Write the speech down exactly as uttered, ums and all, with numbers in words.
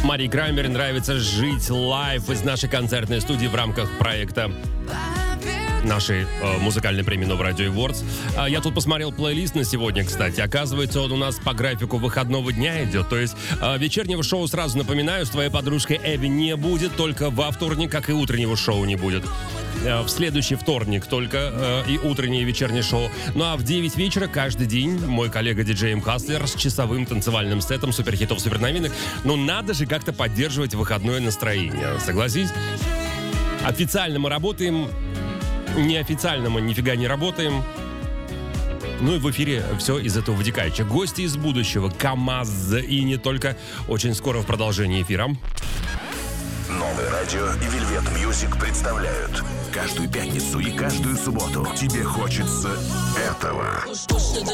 Марии Краймбери нравится жить лайв из нашей концертной студии в рамках проекта нашей э, музыкальной премии Nova Radio Awards. А я тут посмотрел плейлист на сегодня, кстати. Оказывается, он у нас по графику выходного дня идет. То есть э, вечернего шоу, сразу напоминаю, с твоей подружкой Эви не будет, только во вторник, как и утреннего шоу не будет. Э, в следующий вторник только э, и утреннее, и вечернее шоу. Ну а в девять вечера каждый день мой коллега диджей Хаслер с часовым танцевальным сетом суперхитов, суперновинок. Ну надо же как-то поддерживать выходное настроение. Согласись? Официально мы работаем. Неофициально мы нифига не работаем. Ну и в эфире все из этого вытекающее. Гости из будущего, КамАЗ и не только. Очень скоро в продолжении эфира. Новое радио и Вельвет Мьюзик представляют. Каждую пятницу и каждую субботу тебе хочется этого.